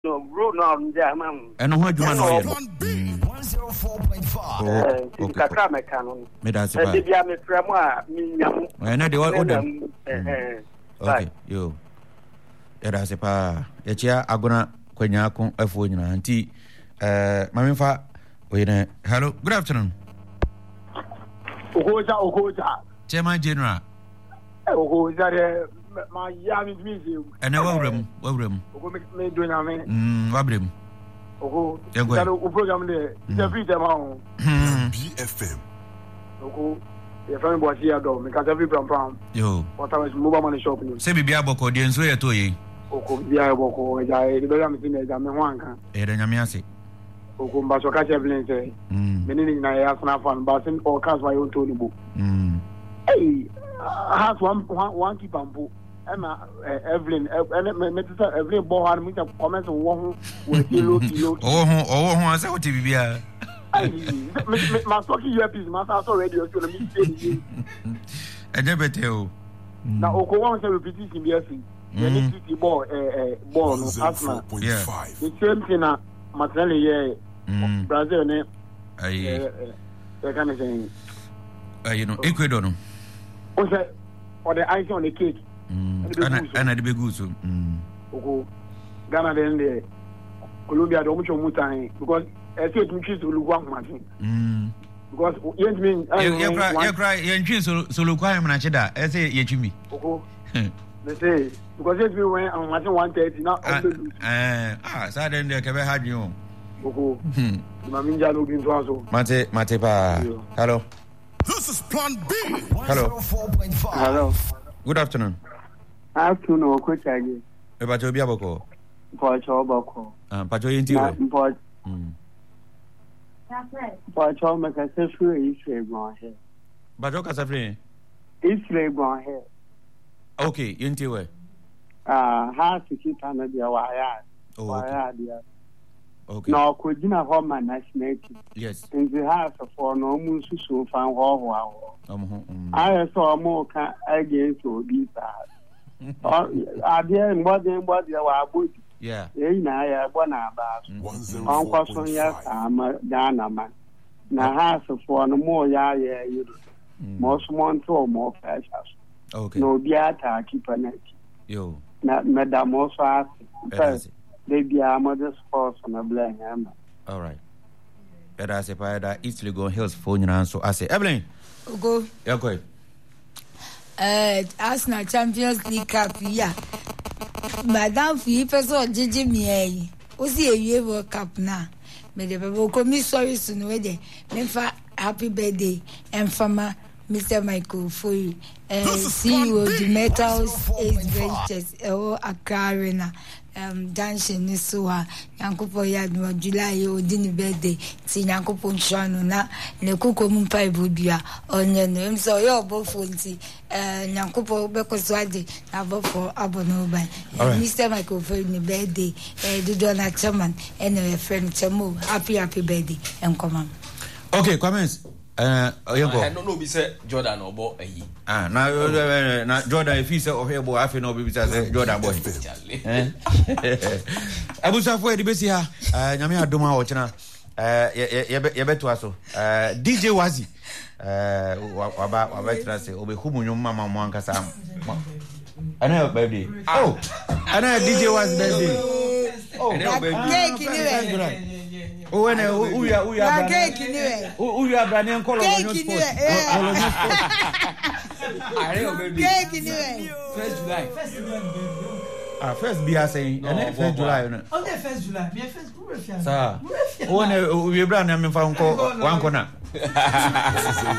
No, road no German. And what do you know? 104.5. Kakra mekano. Me that's it. Bia me frama minyam. And they were okay, yo. Era sepa. Echia agona kwenya kon afo nyina anti mamemfa we hello, good afternoon. Ogoja. Chairman General. Ogoja my young museum. And wawrem. Me do na me. Wabrem. Ogo. That program there. It's every time on. BFM. Ogo. The friend boy here do because every pram. Yo. What I was mobile money shopping. Say bibia boko de nso ye to yi. Ogo bia boko ja e be am tin e ja me ho anka. E de nyame ase. Ogo mba so ka Evelyn say. Me ni na ya sana fan ba sin all cars why on to ni bo. Hey, I have one keep ampo. Emma Evelyn Evelyn bo han me comment wo ho we kilo. Oh ase o ti bibia. My talking earpiece, my house radio, so let me say. I never tell. Now, Oko wants to repeat this in BSC. The city ball, no asthma. Yeah. The same thing, Martinelli, Brazil, kind of saying. You know, Ecuador, no. Or the icing on the cake. And the big goose. Oko, Ghana, then the Colombia, the much more because. I said to choose to look one machine. Because you mean you cry, you choose to look one machine. I say, you Jimmy. They say, because it's me when I'm watching 130 now. So then they can have you. Maminja looking to also. Matepa. Hello. This is Plan B. Hello. Hello. Good afternoon. Afternoon, quick again. About your Biaboko. Pacho Boko. Pacho Inti. Pacho make a session Israel gone here. Pacho Casafre. Israel gone here. Okay, Inti way. How to keep another wire. Okay. No, could you not hold my nationality? Yes. In the house for no moon so found wow. I saw more against to be bad. Are there more than what you are good? Yeah. Na one about 104.5 years Ghana man. Na house for no more you most months or more precious. Okay. No biata keep a net. Yo. Na Madame also asked. They be a mother's force on a blame. All right. That I say, that East Legon Hills phone and so I say, Evelyn. Go. Yeah, go Arsenal Champions League Cup, yeah. Madame Philippe so Gigi me. O see a year World Cup now. Me the people come sorry to know de. Me fa happy birthday and fama Mr. Michael for you. CEO the Metals Ace Ventures Accra Arena. Dancing ni so a Yankopo ya no July o di ni birthday ti Yankopo nshano na ne kuko mu pa ibodua onye no em so yo bofo nti Yankopo be ko so ade na bofo abono ban Mr. Michael for ni birthday do na chairman and a friend chamo happy birthday enkomam. Okay, comments. I don't know be say Jordan obo eyi. Na Jordan if he say ohebo afi no be say Jordan boy. Abusa fo edi besi ha. Nyame adoma wo chena. Ye beto aso. DJ Wazi. Waba tira say obehumu nyum mama mo ankasa. Ana birthday. Oh. Ana DJ Wazi birthday. Oh, cake anyway. Oh, when uya cake anyway. Uya brani nkolo no sport. Cake anyway. 1st July. First be saying, and 1st July. On the 1st July, me first go refia. Sir. Oh, when uya brani am fa nko wan kona.